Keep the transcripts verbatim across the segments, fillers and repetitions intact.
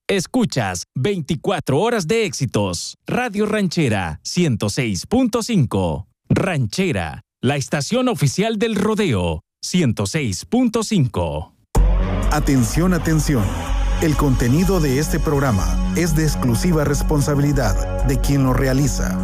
Escuchas veinticuatro horas de éxitos. Radio Ranchera ciento seis punto cinco. Ranchera, la estación oficial del rodeo ciento seis punto cinco. Atención, atención. El contenido de este programa es de exclusiva responsabilidad de quien lo realiza.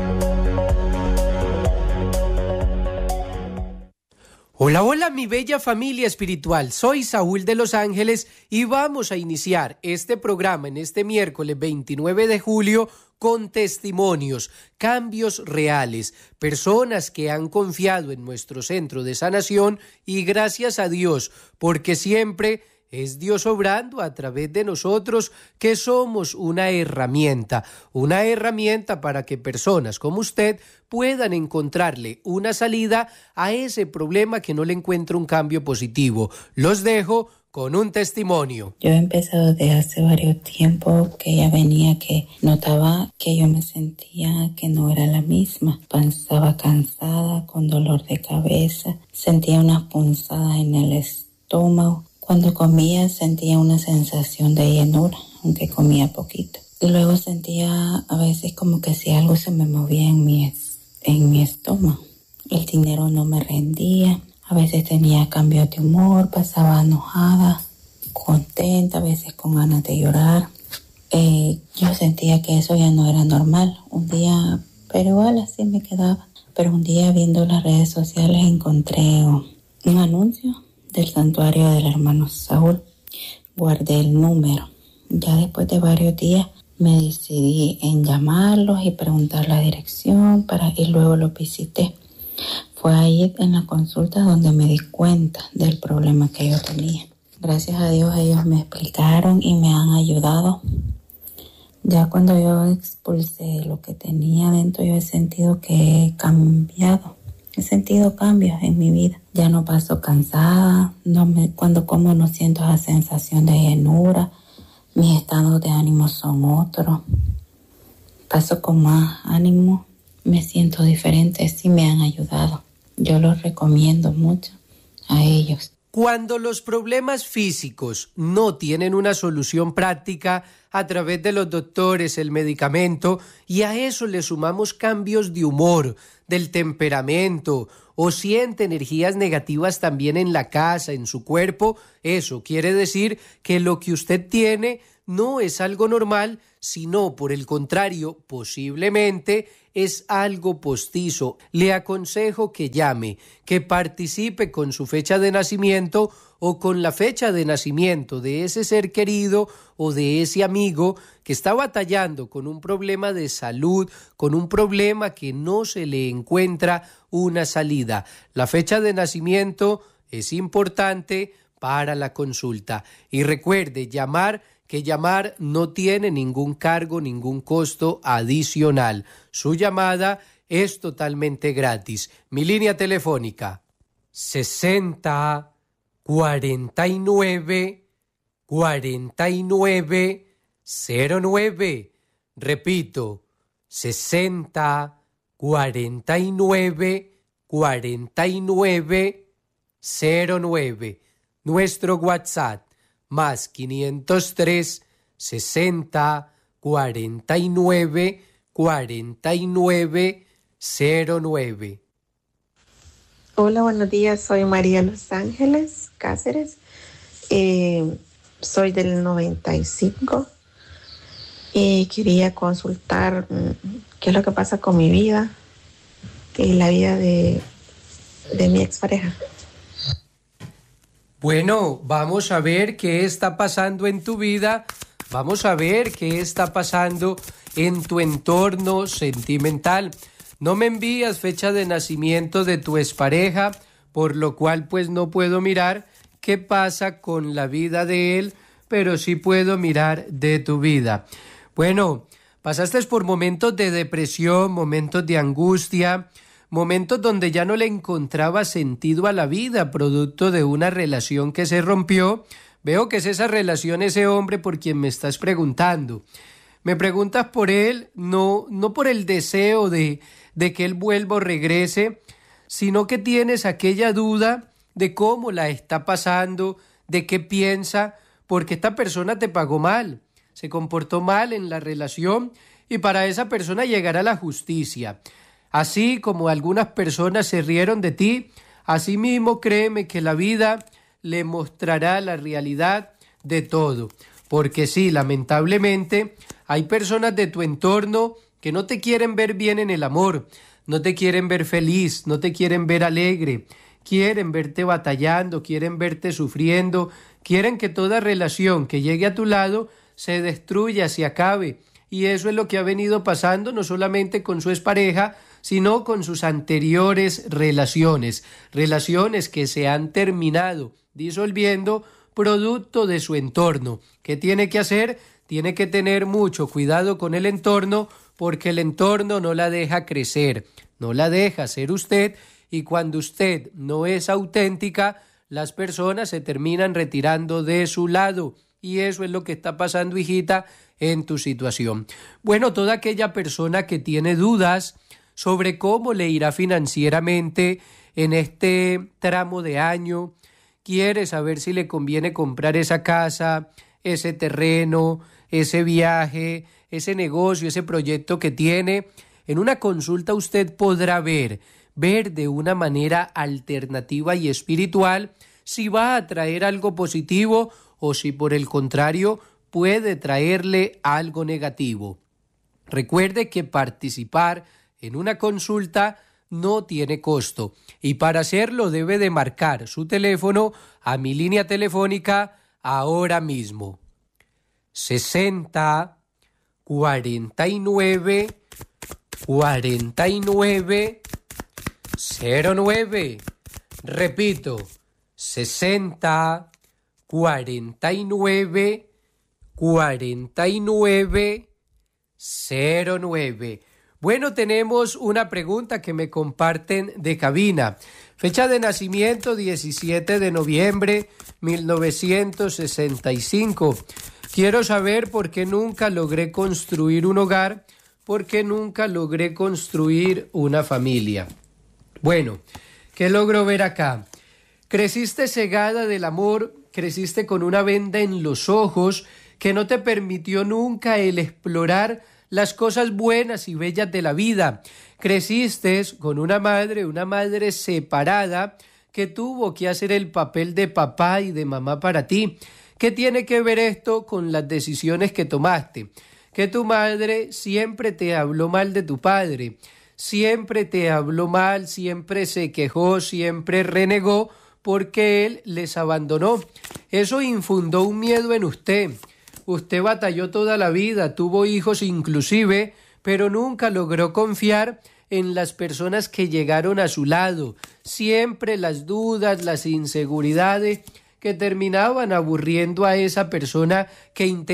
Hola, hola mi bella familia espiritual, soy Saúl de Los Ángeles y vamos a iniciar este programa en este miércoles veintinueve de julio con testimonios, cambios reales, personas que han confiado en nuestro centro de sanación y gracias a Dios, porque siempre es Dios obrando a través de nosotros que somos una herramienta, una herramienta para que personas como usted puedan encontrarle una salida a ese problema que no le encuentra un cambio positivo. Los dejo con un testimonio. Yo he empezado de hace varios tiempos que ya venía que notaba que yo me sentía que no era la misma. Estaba cansada, con dolor de cabeza, sentía unas punzadas en el estómago. Cuando comía sentía una sensación de llenura, aunque comía poquito. Y luego sentía a veces como que si algo se me movía en mi, en mi estómago. El dinero no me rendía. A veces tenía cambios de humor, pasaba enojada, contenta, a veces con ganas de llorar. Eh, yo sentía que eso ya no era normal. Un día, pero igual así me quedaba. Pero un día viendo las redes sociales encontré un, un anuncio del santuario del hermano Saúl. Guardé el número. Ya después de varios días me decidí en llamarlos y preguntar la dirección para y luego los visité. Fue ahí en la consulta donde me di cuenta del problema que yo tenía. Gracias a Dios ellos me explicaron y me han ayudado. Ya cuando yo expulsé lo que tenía dentro, yo he sentido que he cambiado. He sentido cambios en mi vida. Ya no paso cansada, no me, cuando como no siento esa sensación de llenura. Mis estados de ánimo son otros. Paso con más ánimo, me siento diferente, sí me han ayudado. Yo los recomiendo mucho a ellos. Cuando los problemas físicos no tienen una solución práctica a través de los doctores, el medicamento, y a eso le sumamos cambios de humor, del temperamento, o siente energías negativas también en la casa, en su cuerpo, eso quiere decir que lo que usted tiene no es algo normal, sino por el contrario, posiblemente es algo postizo. Le aconsejo que llame, que participe con su fecha de nacimiento o con la fecha de nacimiento de ese ser querido o de ese amigo que está batallando con un problema de salud, con un problema que no se le encuentra una salida. La fecha de nacimiento es importante para la consulta. Y recuerde, llamar que llamar no tiene ningún cargo, ningún costo adicional. Su llamada es totalmente gratis. Mi línea telefónica sesenta cuarenta y nueve cuarenta y nueve cero nueve. Repito, sesenta cuarenta y nueve cuarenta y nueve cero nueve. Nuestro WhatsApp más quinientos tres sesenta cuarenta y nueve cuarenta y nueve cero nueve. Hola, buenos días. Soy María Los Ángeles Cáceres. Eh, soy del noventa y cinco y quería consultar qué es lo que pasa con mi vida y la vida de, de mi expareja. Bueno, vamos a ver qué está pasando en tu vida, vamos a ver qué está pasando en tu entorno sentimental. No me envías fecha de nacimiento de tu expareja, por lo cual pues no puedo mirar qué pasa con la vida de él, pero sí puedo mirar de tu vida. Bueno, pasaste por momentos de depresión, momentos de angustia, momentos donde ya no le encontraba sentido a la vida, producto de una relación que se rompió. Veo que es esa relación, ese hombre por quien me estás preguntando. Me preguntas por él, no, no por el deseo de, de que él vuelva o regrese, sino que tienes aquella duda de cómo la está pasando, de qué piensa, porque esta persona te pagó mal. se comportó mal en la relación y para esa persona llegará la justicia. Así como algunas personas se rieron de ti, asimismo créeme que la vida le mostrará la realidad de todo. Porque sí, lamentablemente, hay personas de tu entorno que no te quieren ver bien en el amor, no te quieren ver feliz, no te quieren ver alegre, quieren verte batallando, quieren verte sufriendo, quieren que toda relación que llegue a tu lado se destruya, se acabe. Y eso es lo que ha venido pasando no solamente con su expareja, sino con sus anteriores relaciones, relaciones que se han terminado, disolviendo, producto de su entorno. ¿Qué tiene que hacer? Tiene que tener mucho cuidado con el entorno, porque el entorno no la deja crecer, no la deja ser usted, y cuando usted no es auténtica, las personas se terminan retirando de su lado, y eso es lo que está pasando, hijita, en tu situación. Bueno, toda aquella persona que tiene dudas sobre cómo le irá financieramente en este tramo de año, quiere saber si le conviene comprar esa casa, ese terreno, ese viaje, ese negocio, ese proyecto que tiene, en una consulta usted podrá ver, ver de una manera alternativa y espiritual si va a traer algo positivo o si por el contrario puede traerle algo negativo. Recuerde que participar en una consulta no tiene costo y para hacerlo debe de marcar su teléfono a mi línea telefónica ahora mismo. sesenta, cuarenta y nueve, cuarenta y nueve, cero nueve. Repito, sesenta, cuarenta y nueve, cuarenta y nueve, cero nueve. Bueno, tenemos una pregunta que me comparten de cabina. Fecha de nacimiento diecisiete de noviembre mil novecientos sesenta y cinco. Quiero saber por qué nunca logré construir un hogar, por qué nunca logré construir una familia. Bueno, ¿qué logro ver acá? Creciste cegada del amor, creciste con una venda en los ojos que no te permitió nunca el explorar las cosas buenas y bellas de la vida. Creciste con una madre, una madre separada que tuvo que hacer el papel de papá y de mamá para ti. ¿Qué tiene que ver esto con las decisiones que tomaste? Que tu madre siempre te habló mal de tu padre, siempre te habló mal, siempre se quejó, siempre renegó porque él les abandonó. Eso infundó un miedo en usted. Usted batalló toda la vida, tuvo hijos inclusive, pero nunca logró confiar en las personas que llegaron a su lado. Siempre las dudas, las inseguridades que terminaban aburriendo a esa persona que intentaba